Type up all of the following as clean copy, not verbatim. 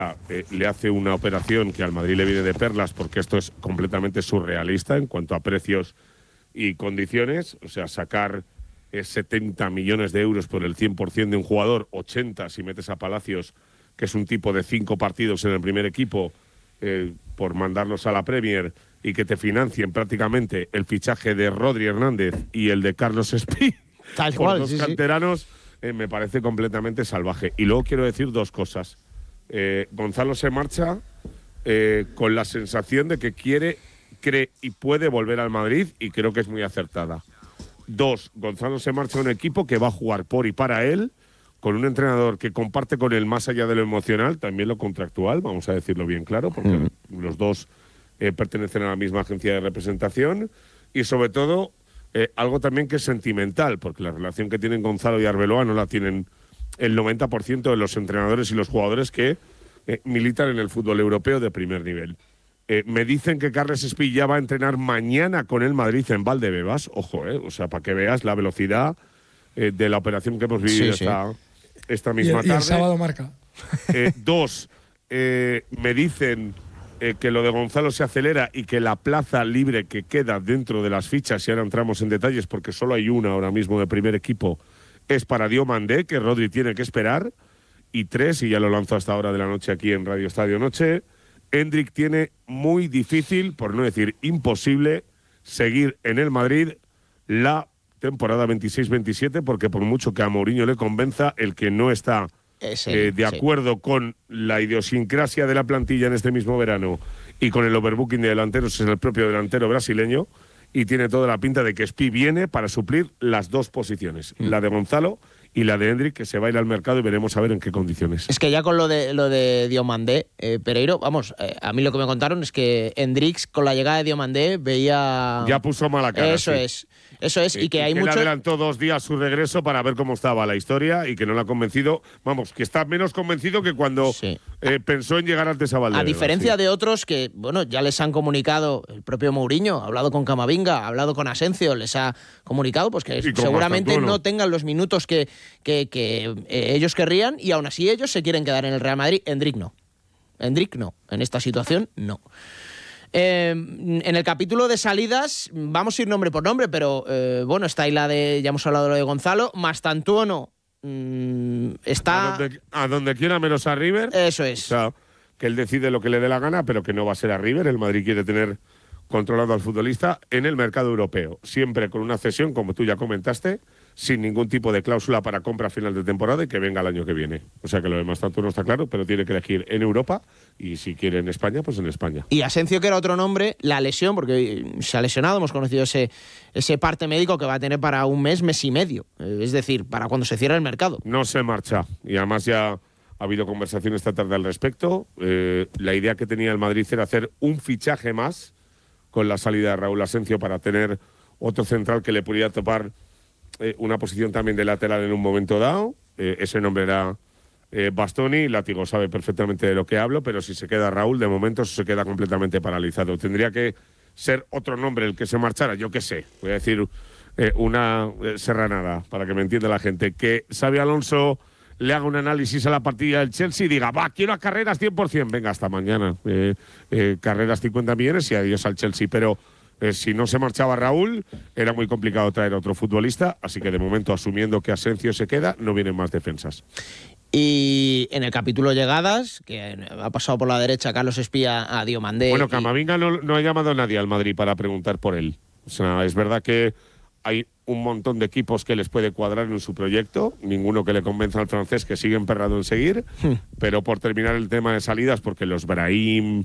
le hace una operación que al Madrid le viene de perlas, porque esto es completamente surrealista en cuanto a precios y condiciones. O sea, sacar 70 millones de euros por el 100% de un jugador, 80 si metes a Palacios, que es un tipo de 5 partidos en el primer equipo, por mandarlos a la Premier, y que te financien prácticamente el fichaje de Rodri Hernández y el de Carlos Espí, Tal por cual, dos sí, canteranos, me parece completamente salvaje. Y luego quiero decir dos cosas. Gonzalo se marcha con la sensación de que quiere, cree y puede volver al Madrid, y creo que es muy acertada. Dos, Gonzalo se marcha a un equipo que va a jugar por y para él, con un entrenador que comparte con él más allá de lo emocional, también lo contractual, vamos a decirlo bien claro, porque los dos pertenecen a la misma agencia de representación, y sobre todo algo también que es sentimental, porque la relación que tienen Gonzalo y Arbeloa no la tienen el 90% de los entrenadores y los jugadores que militan en el fútbol europeo de primer nivel. Me dicen que Carles Espí ya va a entrenar mañana con el Madrid en Valdebebas. Ojo, o sea, para que veas la velocidad de la operación que hemos vivido esta misma tarde. Y el sábado marca. Dos, me dicen que lo de Gonzalo se acelera y que la plaza libre que queda dentro de las fichas, y ahora entramos en detalles porque solo hay una ahora mismo de primer equipo, es para Diomandé, que Rodri tiene que esperar. Y tres, y ya lo lanzo a esta hora de la noche aquí en Radio Estadio Noche, Endrick tiene muy difícil, por no decir imposible, seguir en el Madrid la temporada 26-27, porque por mucho que a Mourinho le convenza, el que no está de acuerdo con la idiosincrasia de la plantilla en este mismo verano y con el overbooking de delanteros es el propio delantero brasileño, y tiene toda la pinta de que Espí viene para suplir las dos posiciones, la de Gonzalo y la de Endrick, que se va a ir al mercado y veremos a ver en qué condiciones. Es que ya con lo de Diomandé, Pereiro, vamos, a mí lo que me contaron es que Endrick, con la llegada de Diomandé, veía... Ya puso mala cara. Eso es, y que hay mucho... Él adelantó 2 días su regreso para ver cómo estaba la historia y que no la ha convencido. Vamos, que está menos convencido que cuando pensó en llegar antes a Valdebebas. A diferencia de otros que, bueno, ya les han comunicado, el propio Mourinho ha hablado con Camavinga, ha hablado con Asensio, les ha comunicado pues que seguramente no tengan los minutos que ellos querrían, y aún así ellos se quieren quedar en el Real Madrid. Endrick no, en esta situación no. En el capítulo de salidas vamos a ir nombre por nombre, pero bueno, está ahí la de, ya hemos hablado de lo de Gonzalo, Mastantuono está... A donde quiera menos a River. Eso es. O sea, que él decide lo que le dé la gana, pero que no va a ser a River. El Madrid quiere tener controlado al futbolista en el mercado europeo, siempre con una cesión, como tú ya comentaste, sin ningún tipo de cláusula para compra a final de temporada y que venga el año que viene. O sea que lo demás tanto no está claro, pero tiene que elegir en Europa, y si quiere en España, pues en España. Y Asensio, que era otro nombre, la lesión, porque se ha lesionado, hemos conocido ese parte médico que va a tener para un mes y medio, es decir, para cuando se cierre el mercado. No se marcha, y además ya ha habido conversación esta tarde al respecto. La idea que tenía el Madrid era hacer un fichaje más con la salida de Raúl Asensio para tener otro central que le pudiera topar una posición también de lateral en un momento dado. Ese nombre era Bastoni. Látigo sabe perfectamente de lo que hablo, pero si se queda Raúl, de momento se queda completamente paralizado. Tendría que ser otro nombre el que se marchara, yo qué sé. Voy a decir una serranada, para que me entienda la gente. Que Xabi Alonso le haga un análisis a la partida del Chelsea y diga, quiero a Carreras 100%, venga, hasta mañana. Carreras 50 millones y adiós al Chelsea, pero... si no se marchaba Raúl, era muy complicado traer a otro futbolista, así que de momento, asumiendo que Asensio se queda, no vienen más defensas. Y en el capítulo llegadas, que ha pasado por la derecha Carlos Espí a Diomandé. Bueno, Camavinga no ha llamado a nadie al Madrid para preguntar por él. O sea, es verdad que hay un montón de equipos que les puede cuadrar en su proyecto, ninguno que le convenza al francés, que sigue emperrado en seguir, pero por terminar el tema de salidas, porque los Brahim...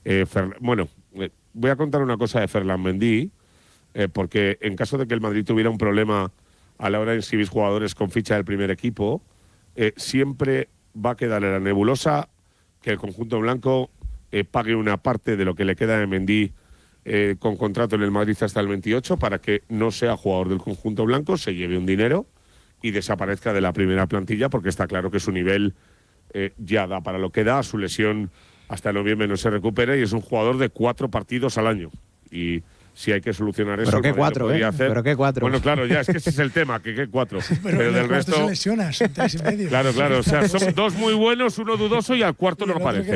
voy a contar una cosa de Ferland Mendy, porque en caso de que el Madrid tuviera un problema a la hora de inscribir jugadores con ficha del primer equipo, siempre va a quedar en la nebulosa que el conjunto blanco pague una parte de lo que le queda de Mendy con contrato en el Madrid hasta el 28, para que no sea jugador del conjunto blanco, se lleve un dinero y desaparezca de la primera plantilla, porque está claro que su nivel ya da para lo que da. Su lesión hasta noviembre no se recupera y es un jugador de 4 partidos al año. Y si hay que solucionar eso. Pero qué 4, Pero qué 4. Bueno, claro, ya es que ese es el tema, que qué 4. pero del resto se lesiona, son 3,5. Claro, o sea, son 2 muy buenos, 1 dudoso y al cuarto no aparece.